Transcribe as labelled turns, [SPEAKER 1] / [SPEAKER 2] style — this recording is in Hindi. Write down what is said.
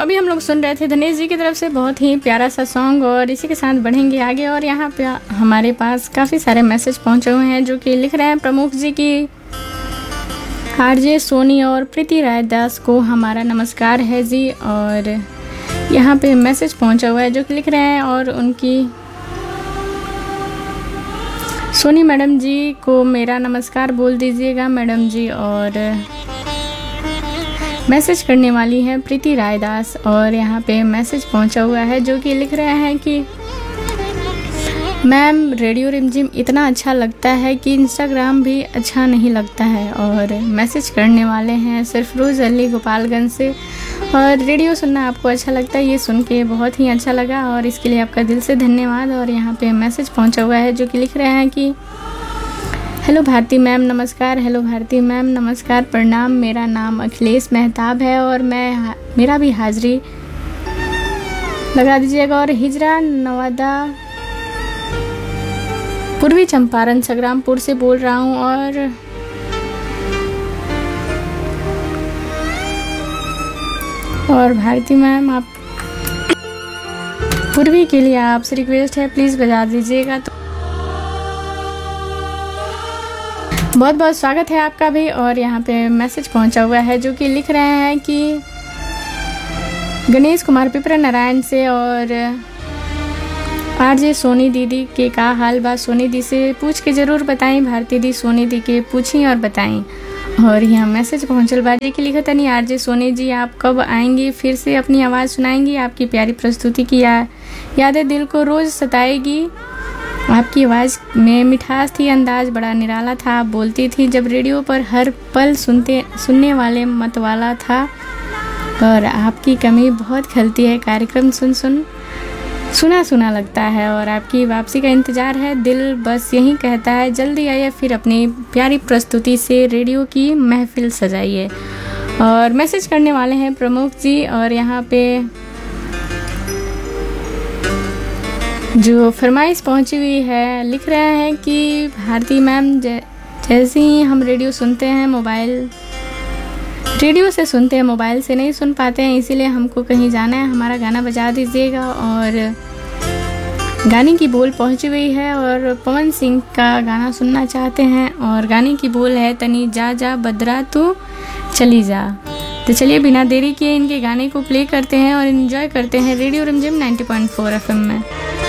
[SPEAKER 1] अभी हम लोग सुन रहे थे धनेश जी की तरफ से बहुत ही प्यारा सा सॉन्ग, और इसी के साथ बढ़ेंगे आगे। और यहाँ पे हमारे पास काफ़ी सारे मैसेज पहुँचे हुए हैं जो कि लिख रहे हैं प्रमुख जी की आरजे सोनी और प्रीति राय दास को हमारा नमस्कार है जी। और यहाँ पे मैसेज पहुँचा हुआ है जो कि लिख रहे हैं और उनकी सोनी मैडम जी को मेरा नमस्कार बोल दीजिएगा मैडम जी। और मैसेज करने वाली है प्रीति रायदास, और यहाँ पे मैसेज पहुँचा हुआ है जो कि लिख रहे हैं कि मैम रेडियो रिमझिम इतना अच्छा लगता है कि इंस्टाग्राम भी अच्छा नहीं लगता है। और मैसेज करने वाले हैं सरफरोज अली गोपालगंज से, और रेडियो सुनना आपको अच्छा लगता है, ये सुन के बहुत ही अच्छा लगा और इसके लिए आपका दिल से धन्यवाद। और यहाँ पे मैसेज पहुँचा हुआ है जो कि लिख रहे हैं कि हेलो भारती मैम नमस्कार। हेलो भारती मैम नमस्कार, प्रणाम। मेरा नाम अखिलेश मेहताब है और मेरा भी हाजिरी लगा दीजिएगा। और हिजरा नवादा पूर्वी चंपारण संग्रामपुर से बोल रहा हूँ। और भारती मैम आप पूर्वी के लिए आपसे रिक्वेस्ट है प्लीज़ बजा दीजिएगा। तो बहुत बहुत स्वागत है आपका भी। और यहाँ पे मैसेज पहुँचा हुआ है जो कि लिख रहे हैं कि गणेश कुमार पिपरा नारायण से, और आरजे सोनी दीदी के का हाल बा, सोनी दी से पूछ के ज़रूर बताएं। भारती दी सोनी दी के पूछी और बताएं। और यहाँ मैसेज पहुँचल बाजी की लिखा नहीं आरजे सोनी जी आप कब आएंगी, फिर से अपनी आवाज़ सुनाएंगी। आपकी प्यारी प्रस्तुति की यादें दिल को रोज़ सताएगी। आपकी आवाज़ में मिठास थी, अंदाज बड़ा निराला था। आप बोलती थी जब रेडियो पर हर पल सुनने वाले मतवाला था। और आपकी कमी बहुत खलती है, कार्यक्रम सुना लगता है। और आपकी वापसी का इंतज़ार है, दिल बस यही कहता है जल्दी आइए, फिर अपनी प्यारी प्रस्तुति से रेडियो की महफिल सजाइए। और मैसेज करने वाले हैं प्रमुख जी, और यहाँ पे जो फरमाइश पहुंची हुई है लिख रहे हैं कि भारती मैम जैसे ही हम रेडियो से सुनते हैं मोबाइल से नहीं सुन पाते हैं, इसीलिए हमको कहीं जाना है, हमारा गाना बजा दीजिएगा। और गाने की बोल पहुंची हुई है और पवन सिंह का गाना सुनना चाहते हैं। और गाने की बोल है तनी जा जा बदरा तू चली जा। तो चलिए बिना देरी किए इनके गाने को प्ले करते हैं और एंजॉय करते हैं रेडियो रिमझिम 90.4 FM में।